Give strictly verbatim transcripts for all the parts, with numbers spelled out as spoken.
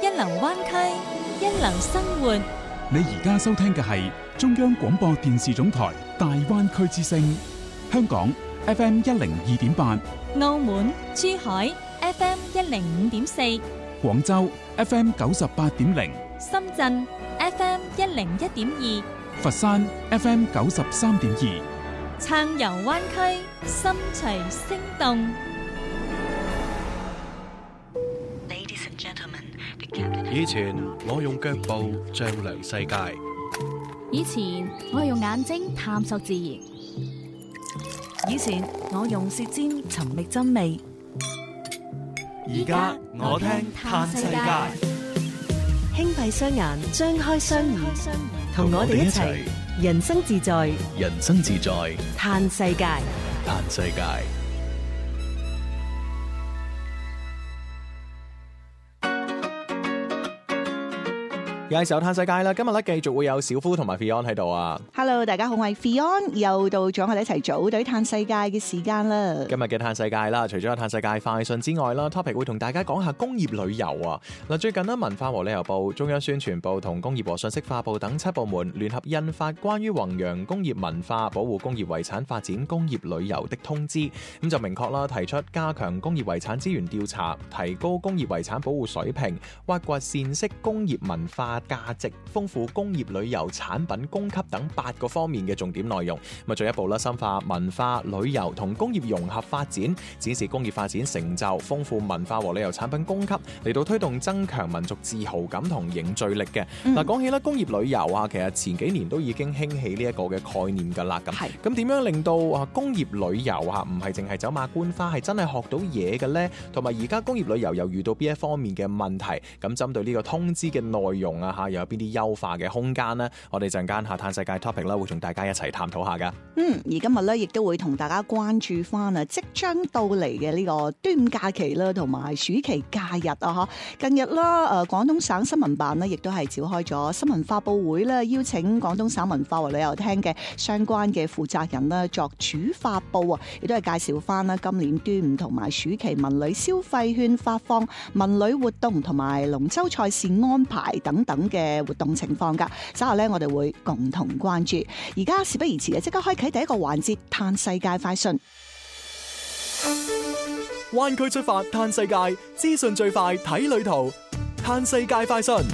一流灣區，一流生活。 你而家收聽嘅係中央廣播電視總台大灣區之聲，香港 F M 一零二點八， 澳門、珠海 F M 一零五點四， 廣州 F M 九十八點零， 深圳 F M 一零一點二， 佛山 F M 九十三點二。 暢遊灣區，心隨聲動。 以前我用腳步丈量世界， 以前我係用眼睛探索自然， 以前我用舌尖尋覓真味， 而家我聽嘆世界。 輕閉雙眼，張開雙耳，同我哋一齊人生自在， 人生自在， 嘆世界， 嘆世界。 又係時候嘆世界啦！今日咧繼續會有小夫同埋 Fion 喺度啊。 Hello， 大家好，我係 Fion，又到咗我哋一齊組隊嘆世界嘅時間啦。 今日嘅嘆世界啦，除咗有嘆世界快訊之外啦 ，topic 會同大家講下工業旅遊啊。嗱，最近咧文化和旅遊部、中央宣傳部同工業和信息化部等七部門聯合印發關於弘揚工業文化、保護工業遺產、發展工業旅遊的通知，咁就明確啦，提出加強工業遺產資源調查，提高工業遺產保護水平，挖掘善識工業文化價值，豐富工業旅遊產品供給等八個方面嘅重點內容。咁啊，進一步啦，深化文化旅遊同工業融合發展，展示工業發展成就，豐富文化和旅遊產品供給，嚟到推動增強民族自豪感同凝聚力嘅。嗱、嗯，講起啦，工業旅遊啊，其實前幾年都已經興起呢一個嘅概念㗎啦。咁咁點樣令到啊工業旅遊啊唔係淨係走馬觀花，係真係學到嘢嘅呢？同埋而家工業旅遊又遇到邊一方面嘅問題？咁針對呢個通知嘅內容啊嚇，又有邊啲優化嘅空間呢？我哋陣間下嘆世界 topic 啦，會同大家一齊探討下噶。 嗯，而今日咧亦都會同大家關注翻啊，即將到嚟嘅呢個端午假期啦，同埋暑期假日啊，嚇。近日啦，誒廣東省新聞辦呢亦都係召開咗新聞發佈會啦，邀請廣東省文化和旅遊廳嘅相關嘅負責人啦作主發佈啊，亦都係介紹翻啦今年端午同埋暑期文旅消費券發放、文旅活動同埋龍舟賽事安排等等嘅活動情況噶。稍後咧，我哋會共同關注。而家事不宜遲啊，即刻開啟第一個環節，嘆世界快訊。 灣區出發嘆世界，資訊最快睇旅途，嘆世界快訊。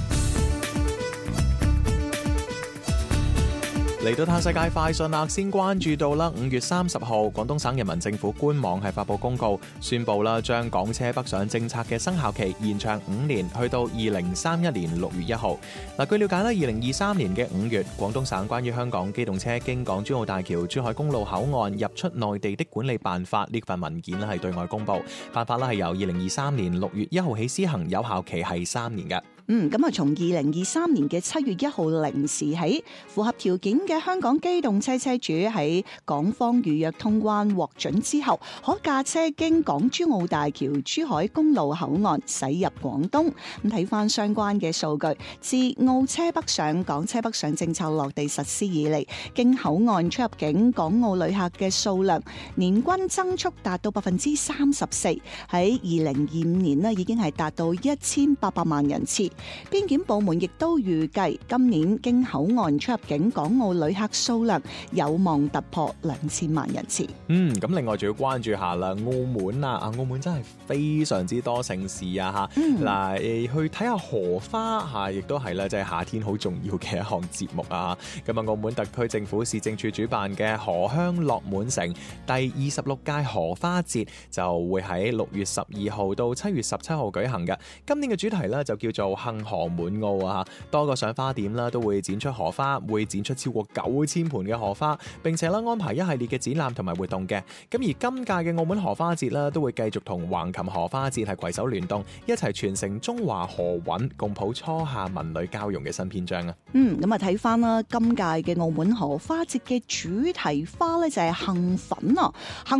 嚟到嘆世界快訊啦，先關注到啦，五月三十號，廣東省人民政府官網係發布公告，宣布啦，將港車北上政策嘅生效期延長五年，去到二零三一年六月一號。嗱，據了解咧，二零二三年嘅五月，廣東省關於香港機動車經港珠澳大橋珠海公路口岸入出內地的管理辦法呢份文件咧係對外公布，辦法咧係由二零二三年六月一號起施行，有效期係三年嘅。 嗯，咁啊，從二零二三年嘅七月一號零時起，符合條件嘅香港機動車車主喺港方預約通關獲准之後，可駕車經港珠澳大橋珠海公路口岸駛入廣東。咁睇翻相關嘅數據，自澳車北上、港車北上政策落地實施以嚟，經口岸出入境港澳旅客嘅數量年均增速達到百分之三十四，喺二零二五年呢已經係達到一千八百萬人次。邊檢部門亦都預計今年經口岸出入境港澳旅客數量有望突破兩千萬人次。 嗯，咁另外仲要關注下啦，澳門啊，啊澳門真係非常之多盛事啊嚇。嗱、嗯，去睇下荷花嚇，亦都係咧，即係夏天好重要嘅一項節目啊。咁啊，澳門特區政府市政處主辦嘅荷香樂滿城第二十六屆荷花節就會喺六月十二號到七月十七號舉行嘅。今年嘅主題咧就叫做幸荷滿澳啊，多個賞花點啦都會展出荷花，會展出超過九千盆嘅荷花，並且啦安排一系列嘅展覽同埋活動嘅。咁而今屆嘅澳門荷花節啦，都會繼續同橫琴荷花節係攜手聯動，一齊傳承中華荷韻，共譜初夏文旅交融嘅新篇章啊！ 嗯，咁啊睇翻啦，今屆嘅澳門荷花節嘅主題花咧就係杏粉啊，杏